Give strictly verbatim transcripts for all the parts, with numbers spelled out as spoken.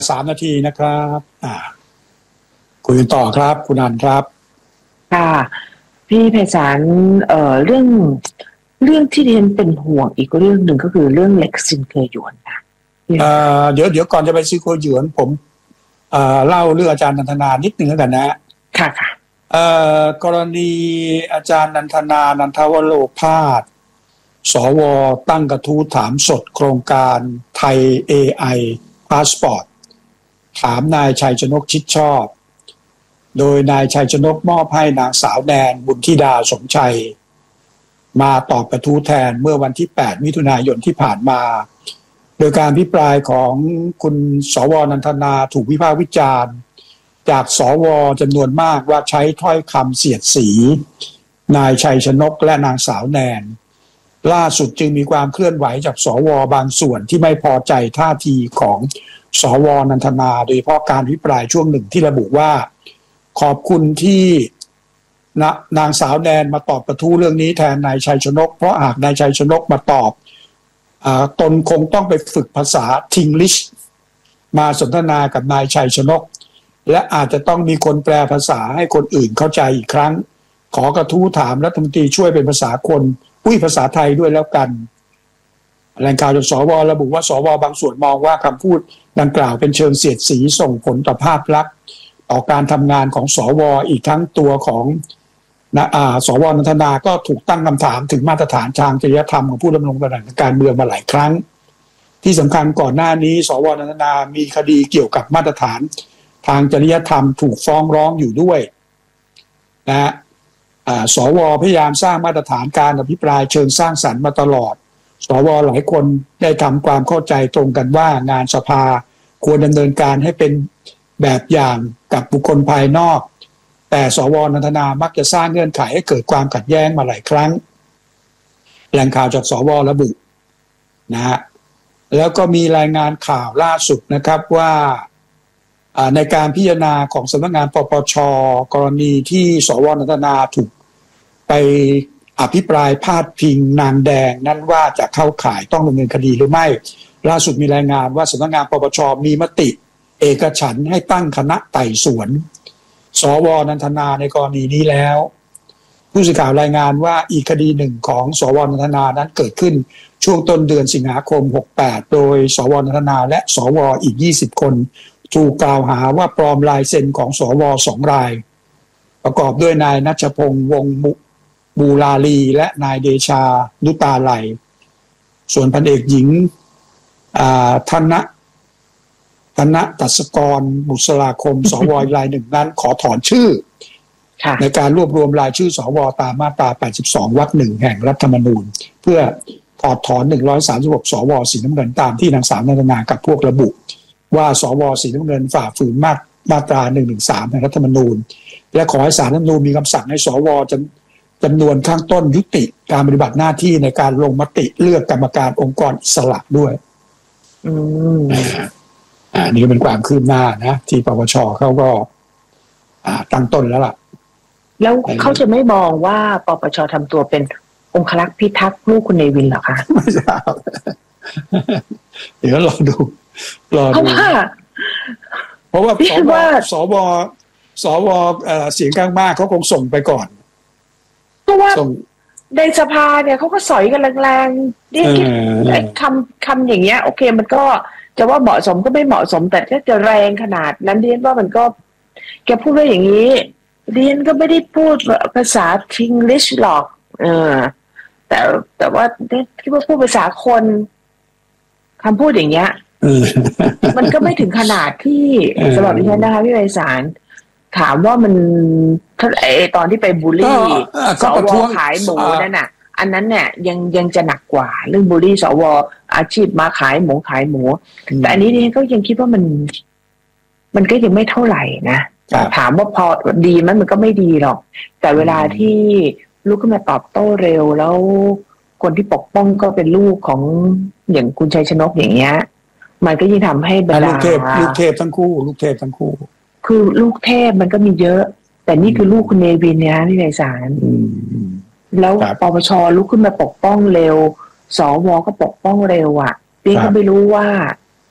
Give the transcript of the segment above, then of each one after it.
สามนาทีนะครับอ่าคุยกันต่อครับคุณอันครับค่ะพี่ไพศาลเอ่อเรื่องเรื่องที่เรียนเป็นห่วงอีกเรื่องหนึ่งก็คือเรื่องเล็กซินเคยหยวนค่ะเอ่อเดี๋ยวเดี๋ยวก่อนจะไปซิโคหยวนผมเอ่อเล่าเรื่องอาจารย์นันทนานิดนึงแล้วกันนะค่ะค่ะเอ่อกรณีอาจารย์นันทนานันทวโรภาสสวตั้งกระทู้ถามสดโครงการไทย เอ ไอ พาสปอร์ตถามนายชัยชนกชิดชอบโดยนายชัยชนกมอบให้นางสาวแนนบุญธิดาสมชัยมาตอบกระทู้แทนเมื่อวันที่แปดมิถุนายนที่ผ่านมาโดยการพิปรายของคุณสวนันทนาถูกวิพากษ์วิจารณ์จากสวจำนวนมากว่าใช้ถ้อยคำเสียดสีนายชัยชนกและนางสาวแนนล่าสุดจึงมีความเคลื่อนไหวจากสวบางส่วนที่ไม่พอใจท่าทีของสวนันทนาโดยเฉพาะการพิปรายช่วงหนึ่งที่ระบุว่าขอบคุณที่นางสาวแนนมาตอบกระทู้เรื่องนี้แทนนายชัยชนกเพราะหากนายชัยชนกมาตอบอ่าตนคงต้องไปฝึกภาษาทิงลิชมาสนทนากับนายชัยชนกและอาจจะต้องมีคนแปลภาษาให้คนอื่นเข้าใจอีกครั้งขอกระทู้ถามรัฐมนตรีช่วยเป็นภาษาคนอุ้ยภาษาไทยด้วยแล้วกันแหล่งข่าวจากสวระบุว่าสวบางส่วนมองว่าคำพูดดังกล่าวเป็นเชิงเสียดสีส่งผลต่อภาพลักษณ์ต่อการทำงานของสวอีกทั้งตัวของนะอ่าสวนันทนาก็ถูกตั้งคำถามถึงมาตรฐานทางจริยธรรมของผู้ดำรงตำแหน่งทางการเมืองมาหลายครั้งที่สำคัญก่อนหน้านี้สวนันทนามีคดีเกี่ยวกับมาตรฐานทางจริยธรรมถูกฟ้องร้องอยู่ด้วยนะฮะสวพยายามสร้างมาตรฐานการอภิปรายเชิงสร้างสรรค์มาตลอดสวหลายคนได้ทำความเข้าใจตรงกันว่างานสภาควรดำเนินการให้เป็นแบบอย่างกับบุคคลภายนอกแต่สวนันทนามักจะสร้างเงื่อนไขให้เกิดความขัดแย้งมาหลายครั้งแหล่งข่าวจากสวระบุนะฮะแล้วก็มีรายงานข่าวล่าสุดนะครับว่าในการพิจารณาของสำนักงานปปชกรณีที่สวนันทนาถูกไปอภิปรายพาดพิงนางแดงนั้นว่าจะเข้าข่ายต้องดำเนินคดีหรือไม่ล่าสุดมีรายงานว่าสำนักงานปปชมีมติเอกฉันท์ให้ตั้งคณะไต่สวนสวนันทนาในกรณีนี้แล้วผู้สื่อข่าวรายงานว่าอีกคดีหนึ่งของสวนันทนานั้นเกิดขึ้นช่วงต้นเดือนสิงหาคมหกสิบแปดโดยสวนันทนาและสวอีกยี่สิบคนถูกกล่าวหาว่าปลอมลายเซ็นของสวสองรายประกอบด้วยนายณัชพงษ์วงศ์บูราลีและนายเดชานุตาไลส่วนพันเอกหญิงธนธนตัศกรบุษราคมสวรายหนึ่งนั้นขอถอนชื่อในการรวบรวมรายชื่อสวตามมาตราแปดสิบสองวรรคหนึ่งแห่งรัฐธรรมนูญเพื่อถอดถอนหนึ่งร้อยสามสิบหกสวสีน้ำเงินตามที่นางสาวนันทนากับพวกระบุว่าสวสีน้ำเงินฝ่าฝืนมามาตราหนึ่งหนึ่งสามแห่งรัฐธรรมนูญและขอให้ศาลรัฐธรรมนูญมีคำสั่งให้สวจำจำนวนข้างต้นยุติการปฏิบัติหน้าที่ในการลงมติเลือกกรรมการองค์กรอิสระด้วยอืมอ่านี่ก็เป็นความคืบหน้านะที่ปปชเขาก็อ่าตั้งต้นแล้วล่ะแล้วเขาจะไม่มองว่าปปชทำตัวเป็นองครักษ์พิทักษ์ลูกคุณเนวินเหรอคะไม่ทราบเดี๋ยวรอดูรอดูเพราะว่าสวสวสวเสียงข้างมากเขาคงส่งไปก่อนเพราะว่าในสภาเนี่ยเขาก็สอยกันแรงๆนี่คิดคำคำอย่างเงี้ยโอเคมันก็จะว่าเหมาะสมก็ไม่เหมาะสมแต่ถ้าจะแรงขนาดนั้นเรียนว่ามันก็แกพูดว่าอย่างนี้เรียนก็ไม่ได้พูดภาษาทิงลิชหรอกเออแต่แต่ว่าคิดว่าพูดภาษาคนคำพูดอย่างเงี้ยมันก็ไม่ถึงขนาดที่สำหรับดิฉันนะคะพี่ไพศาลถามว่ามันไอตอนที่ไปบูลลี่สวขายหมูนั่นน่ะอันนั้นเนี่ยยังยังจะหนักกว่าเรื่องบูลลี่สวอาชีพมาขายหมูขายหมูแต่อันนี้เนี่ยก็ยังคิดว่ามันมันก็ยังไม่เท่าไหร่นะถามว่าพอดีมันมันก็ไม่ดีหรอกแต่เวลาที่ลูกขึ้นมาตอบโต้เร็วแล้วคนที่ปกป้องก็เป็นลูกของอย่างคุณชัยชนกอย่างเงี้ยมันก็ยิ่งทำให้บรรดาลูกเทพลูกเทพทั้งคู่ลูกเทพทั้งคู่คือลูกเทพมันก็มีเยอะแต่นี่คือลูกคุณเนวินเนี่ยที่ไพศาลแล้วปปชลุกขึ้นมาปกป้องเร็วสวก็ปกป้องเร็วอ่ะพี่ก็ไม่รู้ว่า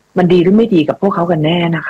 มันดีหรือไม่ดีกับพวกเขากันแน่นะคะ